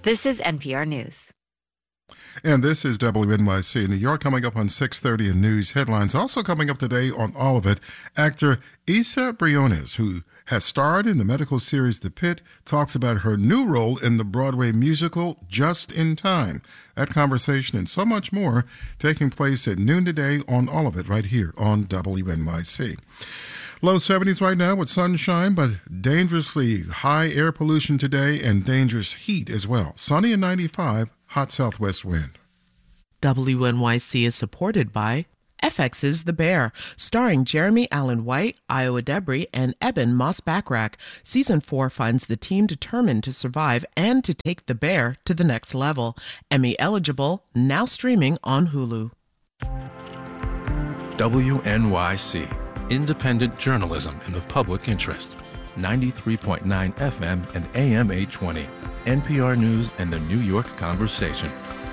This is NPR News. And this is WNYC New York. Coming up on 6:30 in news headlines. Also coming up today on All of It, actor Isa Briones, who has starred in the medical series The Pit, talks about her new role in the Broadway musical Just in Time. That conversation and so much more taking place at noon today on All of It right here on WNYC. Low 70s right now with sunshine, but dangerously high air pollution today and dangerous heat as well. Sunny and 95, hot southwest wind. WNYC is supported by FX's The Bear, starring Jeremy Allen White, Iowa Debris, and Eben Moss-Backrack. Season 4 finds the team determined to survive and to take the bear to the next level. Emmy eligible, now streaming on Hulu. WNYC, independent journalism in the public interest. 93.9 FM and AM 820. NPR News and the New York Conversation.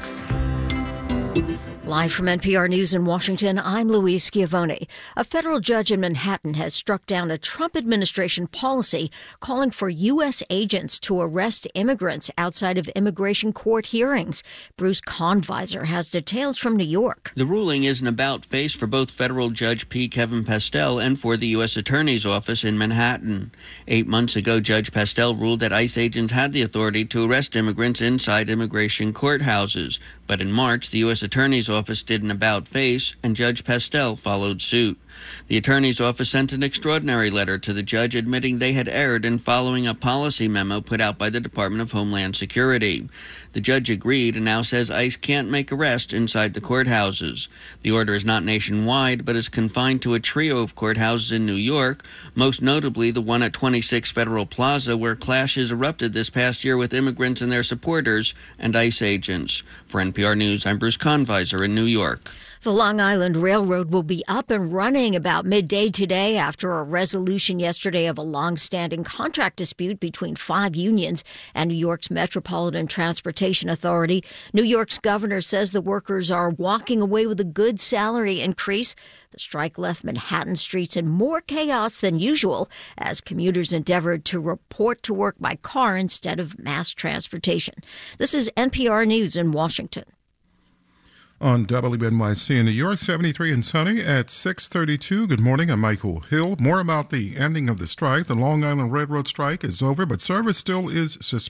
Live from NPR News in Washington, I'm Louise Schiavone. A federal judge in Manhattan has struck down a Trump administration policy calling for U.S. agents to arrest immigrants outside of immigration court hearings. Bruce Kahnweiser has details from New York. The ruling is an about-face for both federal Judge P. Kevin Pastel and for the U.S. Attorney's Office in Manhattan. 8 months ago, Judge Pastel ruled that ICE agents had the authority to arrest immigrants inside immigration courthouses. But in March, the U.S. Attorney's Office did an about-face, and Judge Pastel followed suit. The Attorney's Office sent an extraordinary letter to the judge admitting they had erred in following a policy memo put out by the Department of Homeland Security. The judge agreed and now says ICE can't make arrests inside the courthouses. The order is not nationwide, but is confined to a trio of courthouses in New York, most notably the one at 26 Federal Plaza, where clashes erupted this past year with immigrants and their supporters and ICE agents. For NPR News, I'm Bruce Kahnweiser in New York. The Long Island Railroad will be up and running about midday today after a resolution yesterday of a long-standing contract dispute between 5 unions and New York's Metropolitan Transportation Authority. New York's governor says the workers are walking away with a good salary increase. The strike left Manhattan streets in more chaos than usual as commuters endeavored to report to work by car instead of mass transportation. This is NPR News in Washington. On WNYC in New York, 73 and sunny at 6:32. Good morning, I'm Michael Hill. More about the ending of the strike. The Long Island Railroad strike is over, but service still is suspended.